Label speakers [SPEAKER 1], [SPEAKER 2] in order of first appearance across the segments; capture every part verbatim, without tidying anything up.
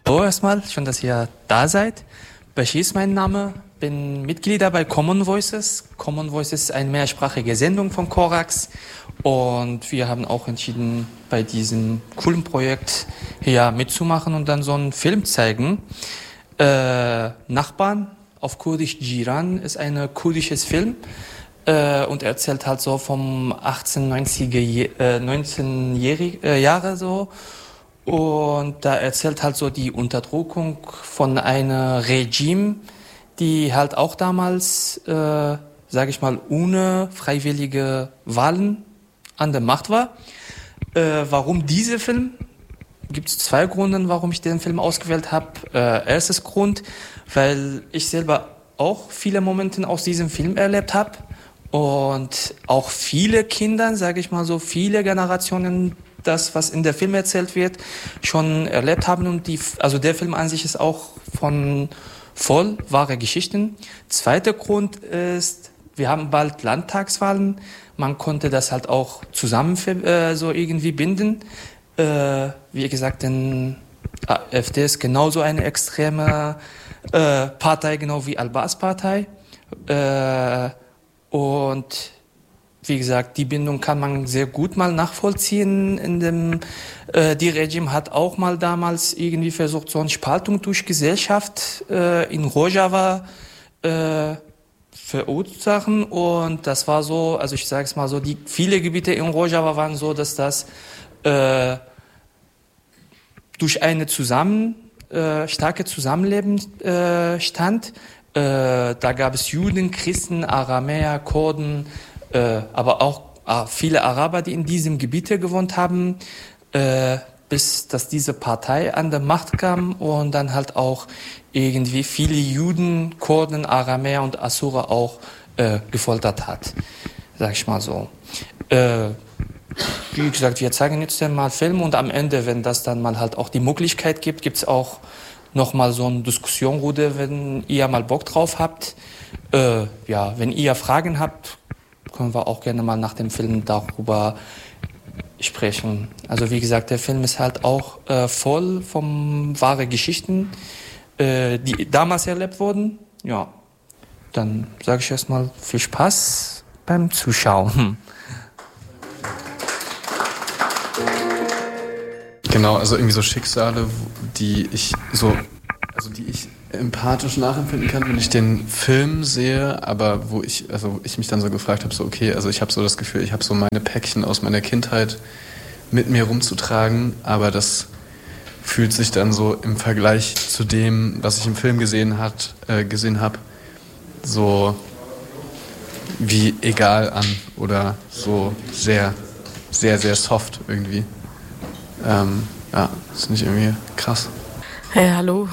[SPEAKER 1] Hallo erstmal, schön, dass ihr da seid. Bashir ist mein Name, bin Mitglieder bei Common Voices. Common Voices ist eine mehrsprachige Sendung von Korax und wir haben auch entschieden, bei diesem coolen Projekt hier mitzumachen und dann so einen Film zeigen. Äh, Nachbarn, auf Kurdisch Jiran, ist ein kurdisches Film äh, und erzählt halt so vom achtzehnhundertneunziger, äh, neunzehnjährigen äh, Jahre so. Und da erzählt halt so die Unterdrückung von einem Regime, die halt auch damals, äh, sage ich mal, ohne freiwillige Wahlen an der Macht war. Äh, warum dieser Film? Gibt es zwei Gründe, warum ich den Film ausgewählt habe. Äh, erstes Grund, weil ich selber auch viele Momente aus diesem Film erlebt habe und auch viele Kinder, sage ich mal so, viele Generationen das, was in der Film erzählt wird, schon erlebt haben. Und die, also der Film an sich ist auch von voll wahre Geschichten. Zweiter Grund ist, wir haben bald Landtagswahlen. Man konnte das halt auch zusammen äh, so irgendwie binden. Äh, wie gesagt, den A f D ist genauso eine extreme äh, Partei, genau wie Al-Baas-Partei. Äh, und Wie gesagt, die Bindung kann man sehr gut mal nachvollziehen. In dem, äh, die Regime hat auch mal damals irgendwie versucht, so eine Spaltung durch Gesellschaft äh, in Rojava äh, verursachen. Und das war so, also ich sage es mal so, die viele Gebiete in Rojava waren so, dass das äh, durch eine zusammen äh, starke Zusammenleben äh, stand. Äh, da gab es Juden, Christen, Aramäer, Kurden, Äh, aber auch äh, viele Araber, die in diesem Gebiet gewohnt haben, äh, bis dass diese Partei an der Macht kam und dann halt auch irgendwie viele Juden, Kurden, Aramäer und Assyrer auch äh, gefoltert hat, sag ich mal so. Äh, wie gesagt, wir zeigen jetzt dann mal Filme und am Ende, wenn das dann mal halt auch die Möglichkeit gibt, gibt's auch nochmal so eine Diskussionsrunde, wenn ihr mal Bock drauf habt. Äh, ja, wenn ihr Fragen habt, können wir auch gerne mal nach dem Film darüber sprechen. Also wie gesagt, der Film ist halt auch äh, voll von wahren Geschichten, äh, die damals erlebt wurden. Ja, dann sage ich erstmal viel Spaß beim Zuschauen.
[SPEAKER 2] Genau, also irgendwie so Schicksale, die ich so, also die ich empathisch nachempfinden kann, wenn ich den Film sehe, aber wo ich, also ich mich dann so gefragt habe, so okay, also ich habe so das Gefühl, ich habe so meine Päckchen aus meiner Kindheit mit mir rumzutragen, aber das fühlt sich dann so im Vergleich zu dem, was ich im Film gesehen hat, äh, gesehen habe, so wie egal an oder so sehr, sehr, sehr soft irgendwie. Ähm, ja, ist nicht irgendwie krass.
[SPEAKER 3] Hey, hallo.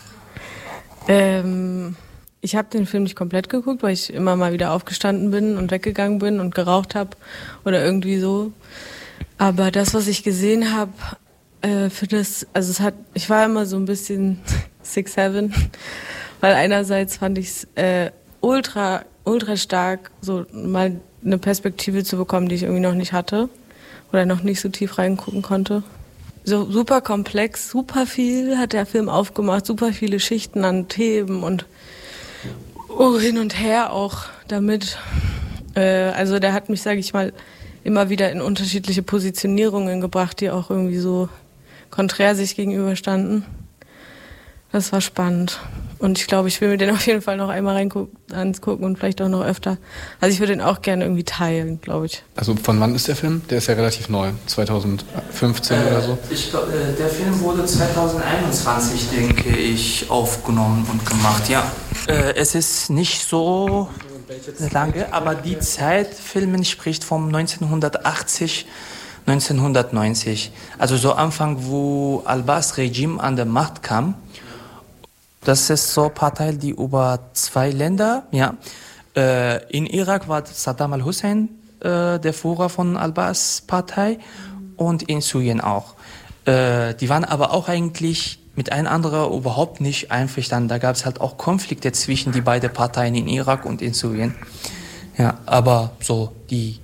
[SPEAKER 3] Ähm, ich habe den Film nicht komplett geguckt, weil ich immer mal wieder aufgestanden bin und weggegangen bin und geraucht habe oder irgendwie so. Aber das, was ich gesehen habe, äh, für das, also es hat, ich war immer so ein bisschen six seven, weil einerseits fand ich es äh, ultra, ultra stark, so mal eine Perspektive zu bekommen, die ich irgendwie noch nicht hatte oder noch nicht so tief reingucken konnte. So super komplex, super viel hat der Film aufgemacht, super viele Schichten an Themen und oh, hin und her auch damit. Äh, also der hat mich, sage ich mal, immer wieder in unterschiedliche Positionierungen gebracht, die auch irgendwie so konträr sich gegenüberstanden. Das war spannend. Und ich glaube, ich will mir den auf jeden Fall noch einmal angucken und vielleicht auch noch öfter. Also ich würde den auch gerne irgendwie teilen, glaube ich.
[SPEAKER 2] Also von wann ist der Film? Der ist ja relativ neu, zwanzig fünfzehn äh, oder so.
[SPEAKER 1] Ich glaub, äh, der Film wurde zwanzig einundzwanzig, denke ich, aufgenommen und gemacht, ja. Äh, es ist nicht so lange, aber die Zeit, Filmen spricht vom neunzehnhundertachtzig, neunzehnhundertneunzig. Also so Anfang, wo Al-Baas-Regime an der Macht kam. Das ist so eine Partei, die über zwei Länder, ja. Äh, in Irak war Saddam al-Hussein äh, der Führer von Al-Baas-Partei und in Syrien auch. Äh, die waren aber auch eigentlich mit ein anderer überhaupt nicht einverstanden. Da gab es halt auch Konflikte zwischen die beiden Parteien in Irak und in Syrien. Ja, aber so die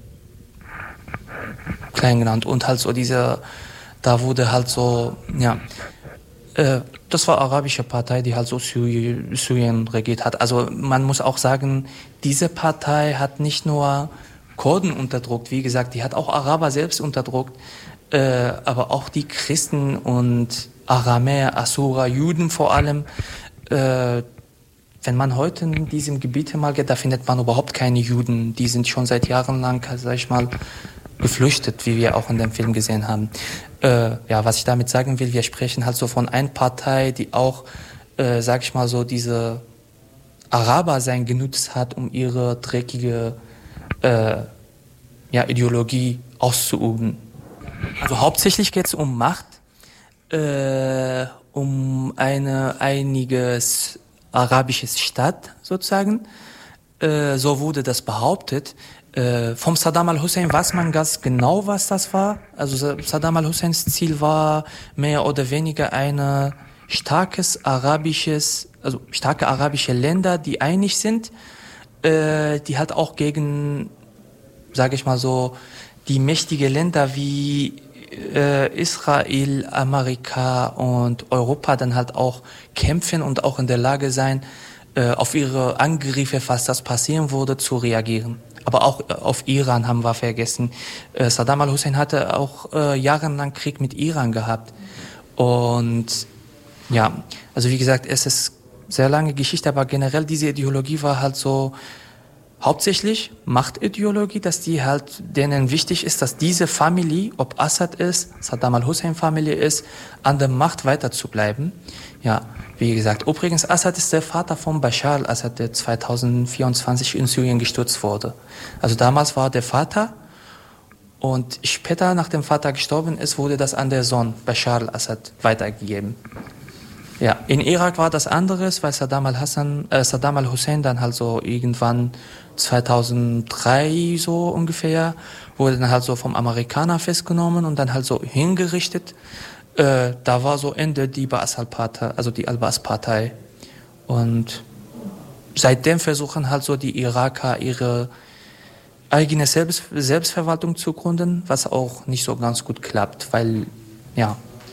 [SPEAKER 1] klein genannt und halt so diese, da wurde halt so, ja, Äh, das war eine arabische Partei, die halt so Syrien, Syrien regiert hat. Also man muss auch sagen, diese Partei hat nicht nur Kurden unterdrückt, wie gesagt, die hat auch Araber selbst unterdrückt, äh, aber auch die Christen und Aramäer, Asura, Juden vor allem. Äh, wenn man heute in diesem Gebiet mal geht, da findet man überhaupt keine Juden. Die sind schon seit Jahren lang, sag ich mal, geflüchtet, wie wir auch in dem Film gesehen haben. Äh, ja, was ich damit sagen will, wir sprechen halt so von einer Partei, die auch, äh, sag ich mal so, diese Araber sein genutzt hat, um ihre dreckige äh, ja, Ideologie auszuüben. Also hauptsächlich geht es um Macht, äh, um eine einiges arabisches Stadt sozusagen. Äh, so wurde das behauptet. Äh, vom Saddam al-Hussein weiß man ganz genau, was das war. Also Saddam al-Husseins Ziel war mehr oder weniger ein starkes arabisches, also starke arabische Länder, die einig sind, äh, die halt auch gegen, sage ich mal so, die mächtigen Länder wie äh, Israel, Amerika und Europa dann halt auch kämpfen und auch in der Lage sein, äh, auf ihre Angriffe, falls das passieren würde, zu reagieren. Aber auch äh, auf Iran haben wir vergessen. Äh, Saddam al-Hussein hatte auch äh, jahrelang Krieg mit Iran gehabt. Und ja, also wie gesagt, es ist sehr lange Geschichte, aber generell diese Ideologie war halt so, hauptsächlich Machtideologie, dass die halt denen wichtig ist, dass diese Familie, ob Assad ist, Saddam al-Hussein Familie ist, an der Macht weiter zu bleiben. Ja, wie gesagt, übrigens Assad ist der Vater von Bashar al-Assad, der zweitausendvierundzwanzig in Syrien gestürzt wurde. Also damals war der Vater und später, nachdem Vater gestorben ist, wurde das an der Sohn Bashar al-Assad weitergegeben. Ja, in Irak war das anderes, weil Saddam al-Hassan, äh, Saddam al-Hussein dann halt so irgendwann zweitausenddrei so ungefähr, wurde dann halt so vom Amerikaner festgenommen und dann halt so hingerichtet. Äh, da war so Ende die Ba'ath-Partei, also die Al-Ba'ath-Partei. Und seitdem versuchen halt so die Iraker ihre eigene Selbst- Selbstverwaltung zu gründen, was auch nicht so ganz gut klappt, weil, ja,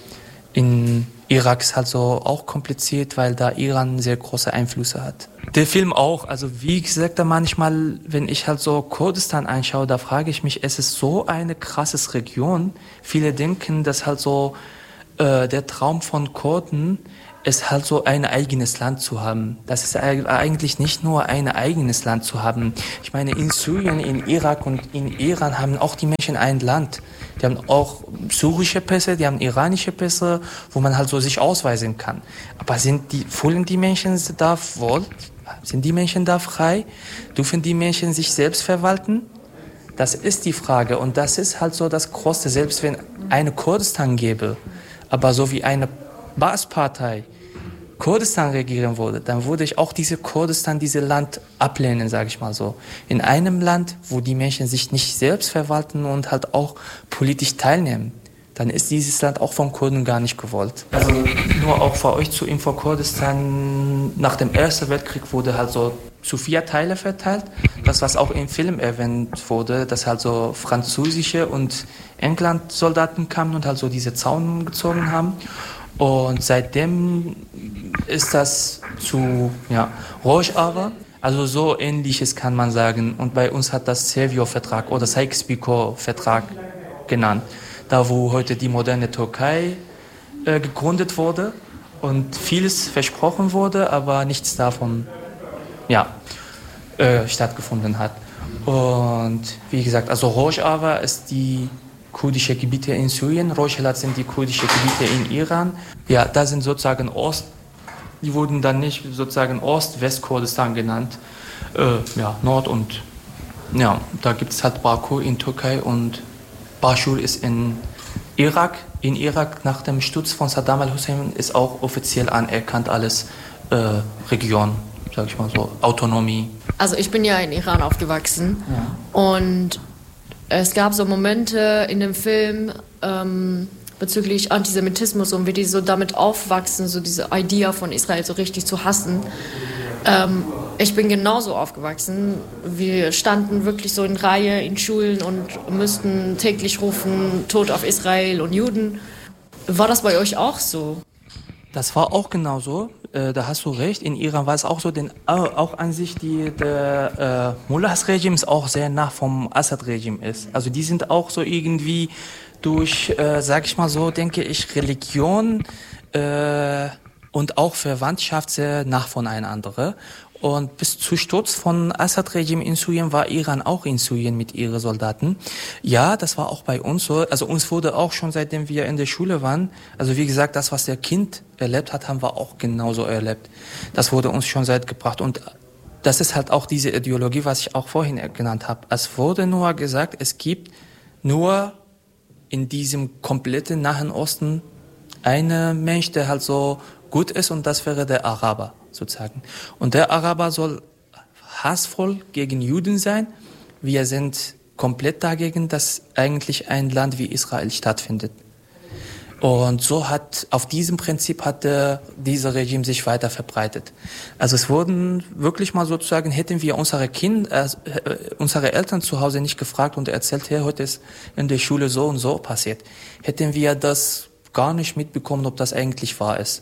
[SPEAKER 1] in Irak ist halt so auch kompliziert, weil da Iran sehr große Einflüsse hat. Der Film auch, also wie gesagt, da manchmal, wenn ich halt so Kurdistan anschaue, da frage ich mich, es ist so eine krasse Region. Viele denken, dass halt so äh, der Traum von Kurden ist halt so ein eigenes Land zu haben. Das ist eigentlich nicht nur ein eigenes Land zu haben. Ich meine, in Syrien, in Irak und in Iran haben auch die Menschen ein Land. Die haben auch syrische Pässe, die haben iranische Pässe, wo man halt so sich ausweisen kann. Aber sind die, fühlen die Menschen da wohl? Sind die Menschen da frei? Dürfen die Menschen sich selbst verwalten? Das ist die Frage. Und das ist halt so das Große, selbst wenn eine Kurdistan gäbe, aber so wie eine Ba'ath-Partei Kurdistan regieren würde, dann würde ich auch diese Kurdistan, dieses Land ablehnen, sage ich mal so. In einem Land, wo die Menschen sich nicht selbst verwalten und halt auch politisch teilnehmen, dann ist dieses Land auch von Kurden gar nicht gewollt. Also nur auch für euch zur Info, Kurdistan nach dem Ersten Weltkrieg wurde halt so zu vier Teile verteilt. Das, was auch im Film erwähnt wurde, dass halt so französische und England-Soldaten kamen und halt so diese Zaun gezogen haben. Und seitdem ist das zu ja, Rojava, also so Ähnliches kann man sagen. Und bei uns hat das Sevio-Vertrag oder Sykes-Picot-Vertrag genannt. Da, wo heute die moderne Türkei äh, gegründet wurde und vieles versprochen wurde, aber nichts davon ja, äh, stattgefunden hat. Und wie gesagt, also Rojava ist die kurdische Gebiete in Syrien, Rojhelat sind die kurdische Gebiete in Iran. Ja, da sind sozusagen Ost, die wurden dann nicht sozusagen Ost-West-Kurdistan genannt, äh, ja, Nord und, ja, da gibt es halt Baku in Türkei und Bashur ist in Irak. In Irak nach dem Sturz von Saddam al-Hussein ist auch offiziell anerkannt alles äh, Region, sag ich mal so, Autonomie.
[SPEAKER 4] Also ich bin ja in Iran aufgewachsen ja. Und es gab so Momente in dem Film ähm, bezüglich Antisemitismus und wie die so damit aufwachsen, so diese Idee von Israel so richtig zu hassen. Ähm, ich bin genauso aufgewachsen. Wir standen wirklich so in Reihe in Schulen und müssten täglich rufen, Tod auf Israel und Juden. War das bei euch auch so?
[SPEAKER 1] Das war auch genauso. Äh, da hast du recht. In Iran war es auch so, denn auch an sich die der äh, Mullahs-Regime ist auch sehr nah vom Assad-Regime ist. Also die sind auch so irgendwie durch, äh, sag ich mal so, denke ich, Religion äh, und auch Verwandtschaft sehr nah voneinander. Und bis zu Sturz von Assad-Regime in Syrien war Iran auch in Syrien mit ihren Soldaten. Ja, das war auch bei uns so. Also uns wurde auch schon, seitdem wir in der Schule waren, also wie gesagt, das, was der Kind erlebt hat, haben wir auch genauso erlebt. Das wurde uns schon seit gebracht. Und das ist halt auch diese Ideologie, was ich auch vorhin genannt habe. Es wurde nur gesagt, es gibt nur in diesem kompletten Nahen Osten einen Mensch, der halt so gut ist, und das wäre der Araber sozusagen. Und der Araber soll hassvoll gegen Juden sein. Wir sind komplett dagegen, dass eigentlich ein Land wie Israel stattfindet. Und so hat, auf diesem Prinzip hat der, dieser Regime sich weiter verbreitet. Also es wurden wirklich mal sozusagen, hätten wir unsere Kinder, äh, unsere Eltern zu Hause nicht gefragt und erzählt, hey, heute ist in der Schule so und so passiert, hätten wir das gar nicht mitbekommen, ob das eigentlich wahr ist.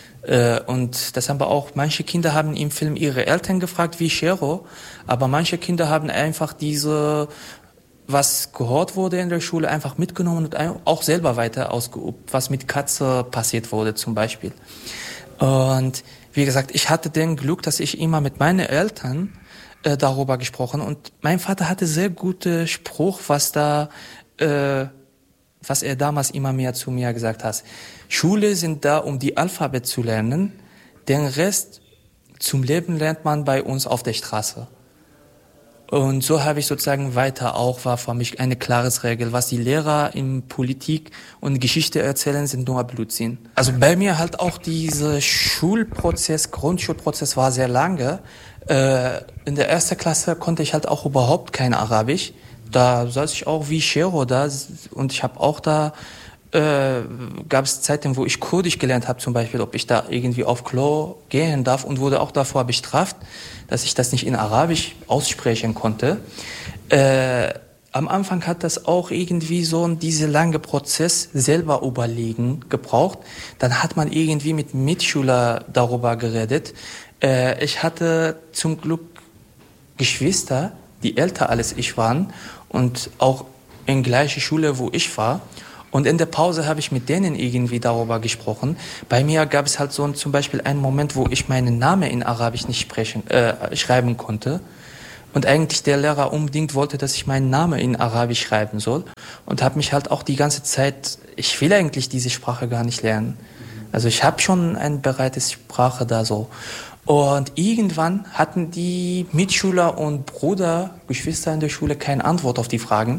[SPEAKER 1] Und das haben wir auch, manche Kinder haben im Film ihre Eltern gefragt, wie Shero, aber manche Kinder haben einfach diese, was gehört wurde in der Schule, einfach mitgenommen und auch selber weiter ausgeübt, was mit Katze passiert wurde zum Beispiel. Und wie gesagt, ich hatte den Glück, dass ich immer mit meinen Eltern äh, darüber gesprochen, und mein Vater hatte sehr guten Spruch, was da äh, was er damals immer mehr zu mir gesagt hat. Schule sind da, um die Alphabet zu lernen. Den Rest zum Leben lernt man bei uns auf der Straße. Und so habe ich sozusagen weiter auch, war für mich eine klare Regel. Was die Lehrer in Politik und Geschichte erzählen, sind nur Blödsinn. Also bei mir halt auch dieser Schulprozess, Grundschulprozess war sehr lange. Äh, in der ersten Klasse konnte ich halt auch überhaupt kein Arabisch. Da saß ich auch wie Shero da, und ich habe auch da, äh, gab es Zeiten, wo ich Kurdisch gelernt habe zum Beispiel, ob ich da irgendwie auf Klo gehen darf, und wurde auch davor bestraft, dass ich das nicht in Arabisch aussprechen konnte. Äh, am Anfang hat das auch irgendwie so diese lange Prozess selber überlegen gebraucht. Dann hat man irgendwie mit Mitschülern darüber geredet. Äh, ich hatte zum Glück Geschwister, die älter als ich waren und auch in gleiche Schule, wo ich war. Und in der Pause habe ich mit denen irgendwie darüber gesprochen. Bei mir gab es halt so zum Beispiel einen Moment, wo ich meinen Namen in Arabisch nicht sprechen, äh, schreiben konnte. Und eigentlich der Lehrer unbedingt wollte, dass ich meinen Namen in Arabisch schreiben soll. Und habe mich halt auch die ganze Zeit, ich will eigentlich diese Sprache gar nicht lernen. Also ich habe schon eine bereite Sprache da so. Und irgendwann hatten die Mitschüler und Bruder, Geschwister in der Schule keine Antwort auf die Fragen.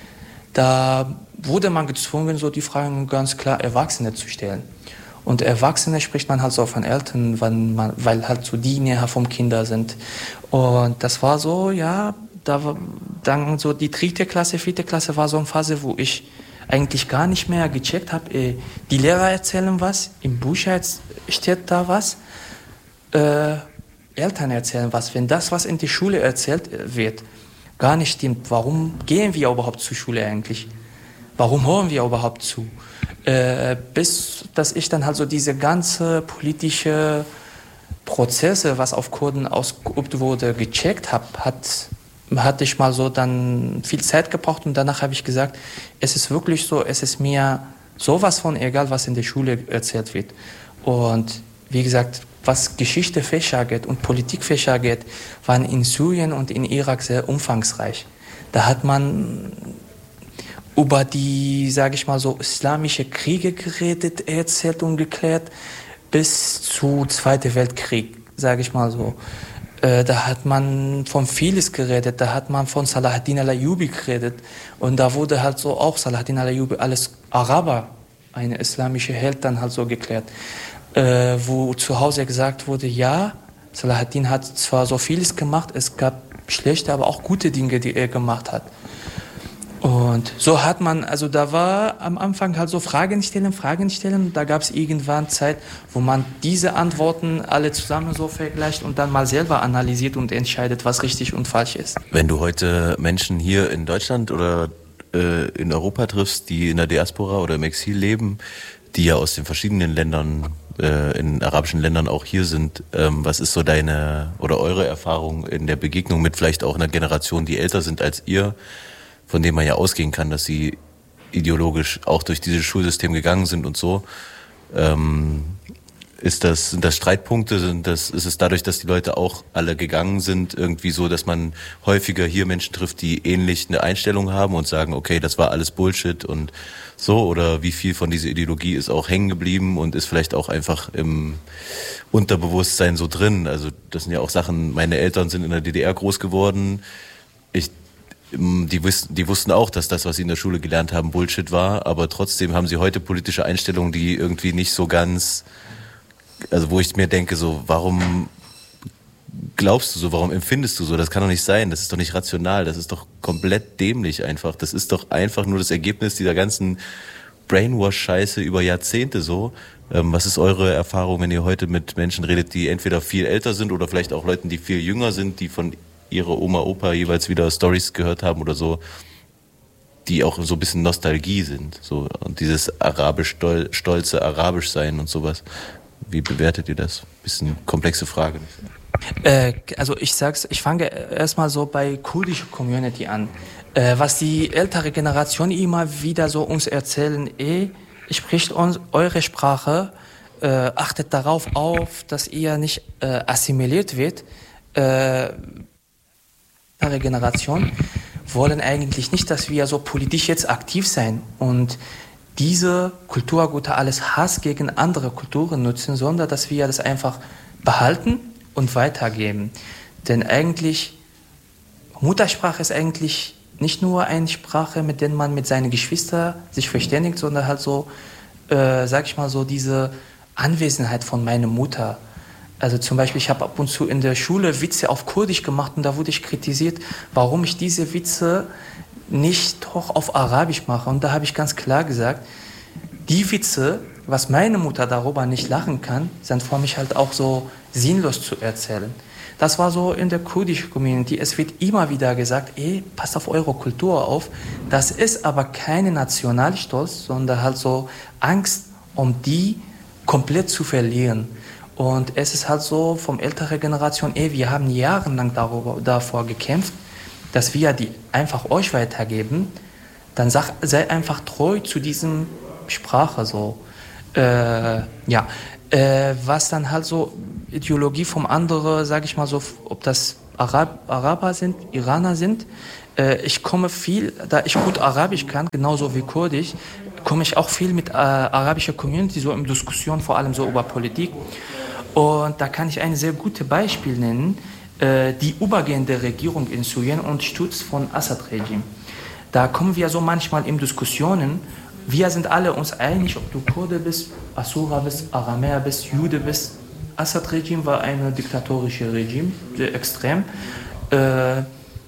[SPEAKER 1] Da wurde man gezwungen, so die Fragen ganz klar Erwachsene zu stellen. Und Erwachsene spricht man halt so von Eltern, weil, man, weil halt so die näher vom Kinder sind. Und das war so, ja, da war dann so die dritte Klasse, vierte Klasse war so eine Phase, wo ich eigentlich gar nicht mehr gecheckt habe. Die Lehrer erzählen was, im Buch steht da was. Äh, Eltern erzählen was. Wenn das, was in der Schule erzählt wird, gar nicht stimmt, warum gehen wir überhaupt zur Schule eigentlich? Warum hören wir überhaupt zu? Äh, bis, dass ich dann halt so diese ganze politische Prozesse, was auf Kurden ausgeübt wurde, gecheckt habe, hat, hatte ich mal so dann viel Zeit gebraucht, und danach habe ich gesagt, es ist wirklich so, es ist mir sowas von egal, was in der Schule erzählt wird. Und wie gesagt, was Geschichtefächer geht und Politikfächer geht, waren in Syrien und in Irak sehr umfangreich. Da hat man über die, sage ich mal so, islamische Kriege geredet, erzählt und geklärt, bis zu Zweiten Weltkrieg, sage ich mal so. Äh, da hat man von vieles geredet, da hat man von Salahaddin al-Ayyubi geredet, und da wurde halt so auch Salahaddin al-Ayyubi alles Araber, eine islamische Held, dann halt so geklärt. Äh, wo zu Hause gesagt wurde, ja, Salahaddin hat zwar so vieles gemacht, es gab schlechte, aber auch gute Dinge, die er gemacht hat. Und so hat man, also da war am Anfang halt so Fragen stellen, Fragen stellen, da gab es irgendwann Zeit, wo man diese Antworten alle zusammen so vergleicht und dann mal selber analysiert und entscheidet, was richtig und falsch ist.
[SPEAKER 5] Wenn du heute Menschen hier in Deutschland oder äh, in Europa triffst, die in der Diaspora oder im Exil leben, die ja aus den verschiedenen Ländern äh, in arabischen Ländern auch hier sind. Ähm, was ist so deine oder eure Erfahrung in der Begegnung mit vielleicht auch einer Generation, die älter sind als ihr, von dem man ja ausgehen kann, dass sie ideologisch auch durch dieses Schulsystem gegangen sind und so? Ähm, ist das, sind das Streitpunkte? Sind das, ist es dadurch, dass die Leute auch alle gegangen sind, irgendwie so, dass man häufiger hier Menschen trifft, die ähnlich eine Einstellung haben und sagen, okay, das war alles Bullshit und so? Oder wie viel von dieser Ideologie ist auch hängen geblieben und ist vielleicht auch einfach im Unterbewusstsein so drin? Also das sind ja auch Sachen, meine Eltern sind in der D D R groß geworden. Ich Die wussten, die wussten auch, dass das, was sie in der Schule gelernt haben, Bullshit war, aber trotzdem haben sie heute politische Einstellungen, die irgendwie nicht so ganz, also wo ich mir denke, so, warum glaubst du so, warum empfindest du so? Das kann doch nicht sein, das ist doch nicht rational, das ist doch komplett dämlich einfach. Das ist doch einfach nur das Ergebnis dieser ganzen Brainwash-Scheiße über Jahrzehnte so. Ähm, was ist eure Erfahrung, wenn ihr heute mit Menschen redet, die entweder viel älter sind oder vielleicht auch Leuten, die viel jünger sind, die von ihre Oma, Opa jeweils wieder Storys gehört haben oder so, die auch so ein bisschen Nostalgie sind, so, und dieses arabisch stolze Arabisch sein und sowas. Wie bewertet ihr das? Bisschen komplexe Frage.
[SPEAKER 1] Äh, also ich sag's, ich fange erstmal so bei kurdischer Community an. Äh, was die ältere Generation immer wieder so uns erzählen, eh, spricht uns eure Sprache, äh, achtet darauf auf, dass ihr nicht äh, assimiliert wird. Äh, Generation wollen eigentlich nicht, dass wir so politisch jetzt aktiv sein und diese Kulturgüter alles Hass gegen andere Kulturen nutzen, sondern dass wir das einfach behalten und weitergeben. Denn eigentlich, Muttersprache ist eigentlich nicht nur eine Sprache, mit der man mit seinen Geschwistern sich verständigt, sondern halt so, äh, sag ich mal so, diese Anwesenheit von meiner Mutter. Also zum Beispiel, ich habe ab und zu in der Schule Witze auf Kurdisch gemacht und da wurde ich kritisiert, warum ich diese Witze nicht doch auf Arabisch mache. Und da habe ich ganz klar gesagt, die Witze, was meine Mutter darüber nicht lachen kann, sind für mich halt auch so sinnlos zu erzählen. Das war so in der kurdischen Community. Es wird immer wieder gesagt, ey, passt auf eure Kultur auf. Das ist aber keine Nationalstolz, sondern halt so Angst, um die komplett zu verlieren. Und es ist halt so vom älteren Generation, ey, wir haben jahrelang darüber, davor gekämpft, dass wir die einfach euch weitergeben. Dann sag, sei einfach treu zu diesem Sprache so. Äh, ja, äh, was dann halt so Ideologie vom anderen, sage ich mal so, ob das Arab, Araber sind, Iraner sind. Äh, ich komme viel, da ich gut Arabisch kann, genauso wie Kurdisch, komme ich auch viel mit äh, arabischer Community, so in Diskussionen, vor allem so über Politik. Und da kann ich ein sehr gutes Beispiel nennen. Äh, die übergehende Regierung in Syrien unterstützt von Assad-Regime. Da kommen wir so manchmal in Diskussionen. Wir sind alle uns einig, ob du Kurde bist, Assura bist, Aramäer bist, Jude bist. Assad-Regime war ein diktatorisches Regime, sehr extrem. Äh,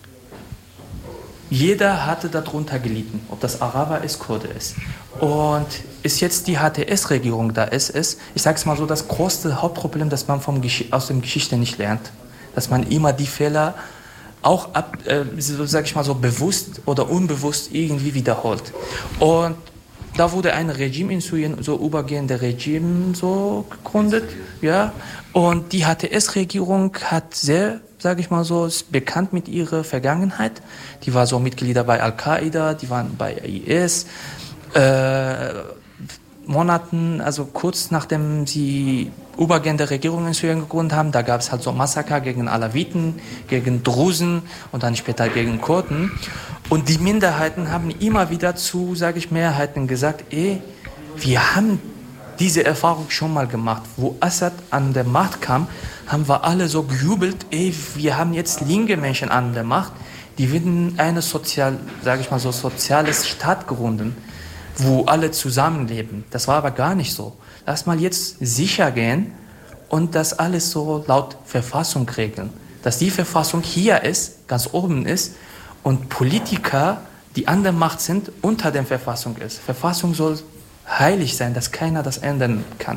[SPEAKER 1] jeder hatte darunter gelitten, ob das Araber ist, Kurde ist. Und ist jetzt die H T S-Regierung da ist, ist, ich sage es mal so, das größte Hauptproblem, dass man vom Gesch- aus der Geschichte nicht lernt. Dass man immer die Fehler auch, ab, äh, so, sag ich mal so, bewusst oder unbewusst irgendwie wiederholt. Und da wurde ein Regime in Syrien, so übergehende Regime so gegründet, ja. Und die H T S-Regierung hat sehr, sage ich mal so, ist bekannt mit ihrer Vergangenheit. Die war so Mitglieder bei Al-Qaida, die waren bei I S. Äh, Monaten, also kurz nachdem sie übergehende Regierung in Syrien gegründet haben, da gab es halt so Massaker gegen Alawiten, gegen Drusen und dann später gegen Kurden. Und die Minderheiten haben immer wieder zu, sage ich, Mehrheiten gesagt, ey, wir haben diese Erfahrung schon mal gemacht. Wo Assad an der Macht kam, haben wir alle so gejubelt, ey, wir haben jetzt linke Menschen an der Macht, die werden eine sozial, sage ich mal so, soziales Staat gründen, wo alle zusammenleben. Das war aber gar nicht so. Lass mal jetzt sicher gehen und das alles so laut Verfassung regeln. Dass die Verfassung hier ist, ganz oben ist und Politiker, die an der Macht sind, unter der Verfassung ist. Verfassung soll heilig sein, dass keiner das ändern kann.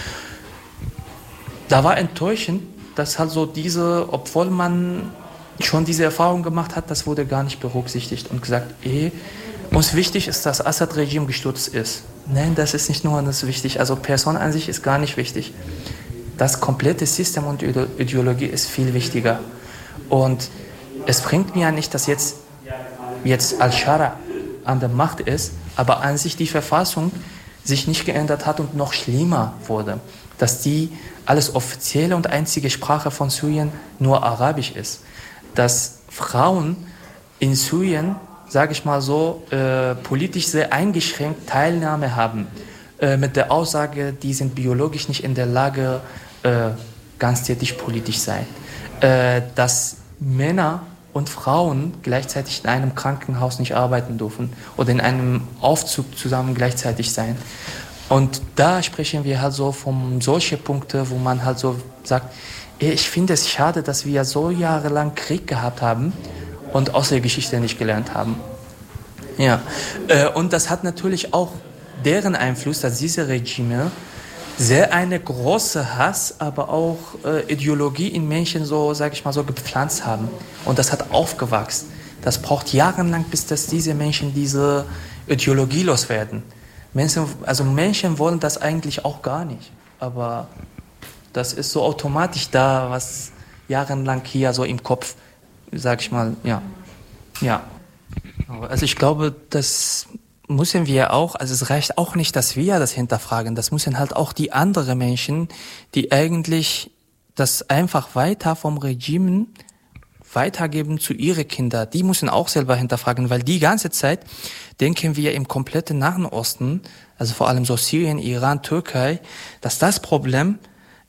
[SPEAKER 1] Da war enttäuschend, dass halt so diese, obwohl man schon diese Erfahrung gemacht hat, das wurde gar nicht berücksichtigt und gesagt, eh, uns wichtig ist, dass das Assad-Regime gestürzt ist. Nein, das ist nicht nur das wichtig. Also Person an sich ist gar nicht wichtig. Das komplette System und Ideologie ist viel wichtiger. Und es bringt mir ja nicht, dass jetzt, jetzt Al-Shara an der Macht ist, aber an sich die Verfassung sich nicht geändert hat und noch schlimmer wurde. Dass die alles offizielle und einzige Sprache von Syrien nur Arabisch ist. Dass Frauen in Syrien, sage ich mal so, äh, politisch sehr eingeschränkt Teilnahme haben. Äh, mit der Aussage, die sind biologisch nicht in der Lage, äh, ganztätig politisch sein. Äh, dass Männer und Frauen gleichzeitig in einem Krankenhaus nicht arbeiten dürfen oder in einem Aufzug zusammen gleichzeitig sein. Und da sprechen wir halt so von solchen Punkten, wo man halt so sagt, ich finde es schade, dass wir so jahrelang Krieg gehabt haben und aus der Geschichte nicht gelernt haben. Ja, äh, und das hat natürlich auch deren Einfluss, dass diese Regime sehr eine große Hass, aber auch äh, Ideologie in Menschen so, sage ich mal so, gepflanzt haben. Und das hat aufgewachsen. Das braucht jahrelang, bis dass diese Menschen diese Ideologie loswerden. Menschen, also Menschen wollen das eigentlich auch gar nicht. Aber das ist so automatisch da, was jahrelang hier so im Kopf, sag ich mal, ja. Ja. Also ich glaube, das müssen wir auch, also es reicht auch nicht, dass wir das hinterfragen. Das müssen halt auch die anderen Menschen, die eigentlich das einfach weiter vom Regime weitergeben zu ihren Kindern. Die müssen auch selber hinterfragen, weil die ganze Zeit denken wir im kompletten Nahen Osten, also vor allem so Syrien, Iran, Türkei, dass das Problem,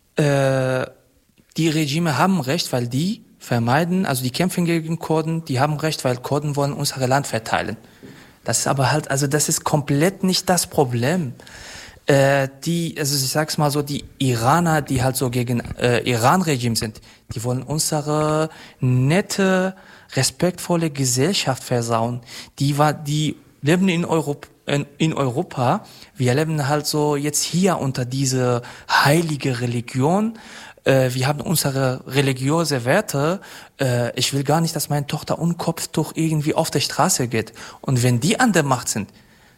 [SPEAKER 1] äh, die Regime haben Recht, weil die vermeiden, also die kämpfen gegen Kurden, die haben Recht, weil Kurden wollen unser Land verteilen. Das ist aber halt, also das ist komplett nicht das Problem. Äh, die, also ich sag's mal so, die Iraner, die halt so gegen äh, Iran-Regime sind, die wollen unsere nette, respektvolle Gesellschaft versauen. Die war, die leben in Europa, in, in Europa. Wir leben halt so jetzt hier unter diese heilige Religion. Äh, wir haben unsere religiöse Werte. Äh, ich will gar nicht, dass meine Tochter un Kopftuch irgendwie auf der Straße geht. Und wenn die an der Macht sind,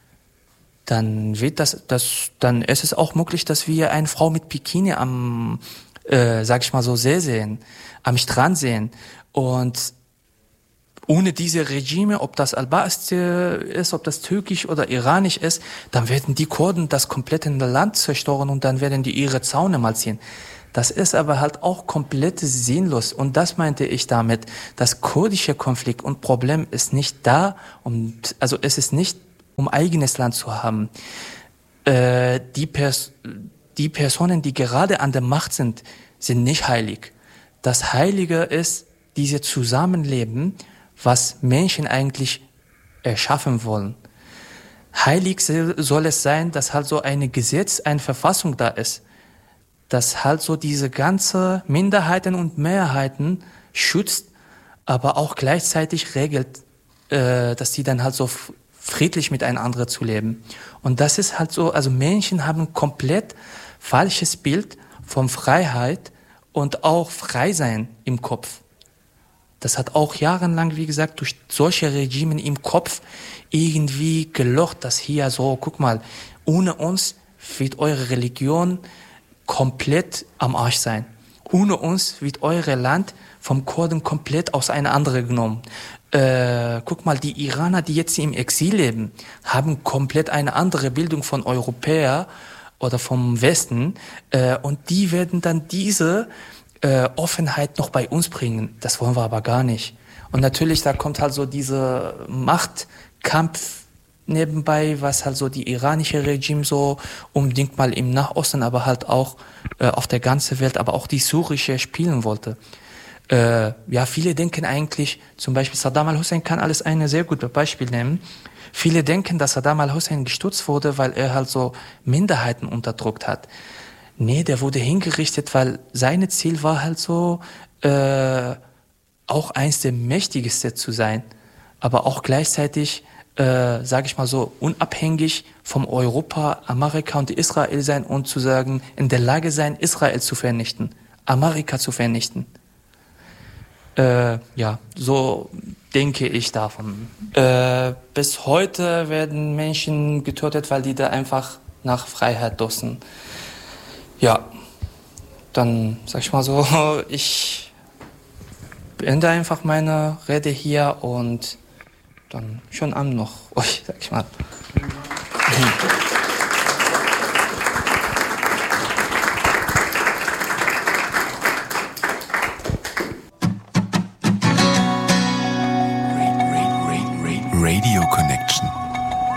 [SPEAKER 1] dann wird das, das, dann ist es auch möglich, dass wir eine Frau mit Bikini am, äh, sag ich mal so, See sehen, am Strand sehen. Und ohne diese Regime, ob das Al-Ba'ath ist, ob das türkisch oder iranisch ist, dann werden die Kurden das komplette Land zerstören und dann werden die ihre Zaune mal ziehen. Das ist aber halt auch komplett sinnlos. Und das meinte ich damit. Das kurdische Konflikt und Problem ist nicht da, um, also es ist nicht, um eigenes Land zu haben. Äh, die, Pers- die Personen, die gerade an der Macht sind, sind nicht heilig. Das Heilige ist dieses Zusammenleben, was Menschen eigentlich erschaffen wollen. Heilig soll es sein, dass halt so ein Gesetz, eine Verfassung da ist, dass halt so diese ganze Minderheiten und Mehrheiten schützt, aber auch gleichzeitig regelt, äh, dass die dann halt so friedlich miteinander zu leben. Und das ist halt so, also Menschen haben ein komplett falsches Bild von Freiheit und auch Freisein im Kopf. Das hat auch jahrelang, wie gesagt, durch solche Regimen im Kopf irgendwie gelocht, dass hier so, guck mal, ohne uns wird eure Religion komplett am Arsch sein. Ohne uns wird eure Land vom Kurden komplett auseinandergenommen. Äh, guck mal, die Iraner, die jetzt im Exil leben, haben komplett eine andere Bildung von Europäer oder vom Westen. Äh, und die werden dann diese äh, Offenheit noch bei uns bringen. Das wollen wir aber gar nicht. Und natürlich, da kommt halt so dieser Machtkampf nebenbei, was halt so die iranische Regime so unbedingt mal im Nahosten, aber halt auch äh, auf der ganzen Welt, aber auch die syrische spielen wollte. Äh, ja, viele denken eigentlich, zum Beispiel Saddam al-Hussein kann alles ein sehr gutes Beispiel nehmen. Viele denken, dass Saddam al-Hussein gestürzt wurde, weil er halt so Minderheiten unterdrückt hat. Nee, der wurde hingerichtet, weil seine Ziel war halt so, äh, auch eins der mächtigsten zu sein, aber auch gleichzeitig, äh, sage ich mal so, unabhängig vom Europa, Amerika und Israel sein und zu sagen, in der Lage sein, Israel zu vernichten, Amerika zu vernichten. Äh, ja, so denke ich davon. Äh, bis heute werden Menschen getötet, weil die da einfach nach Freiheit dürsten. Ja, dann sag ich mal so, ich beende einfach meine Rede hier und dann schönen Abend noch euch, sag ich mal.
[SPEAKER 6] Radio Connection.